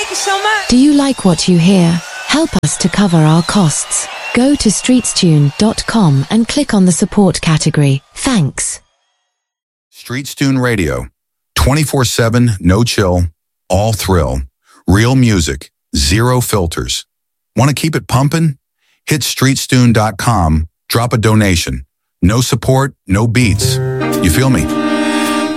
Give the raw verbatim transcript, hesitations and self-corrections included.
Thank you so much. Do you like what you hear? Help us to cover our costs. Go to streetstune dot com and click on the support category. Thanks. Streetstune Radio. twenty-four seven, no chill, all thrill. Real music, zero filters. Want to keep it pumping? Hit streetstune dot com, drop a donation. No support, no beats. You feel me?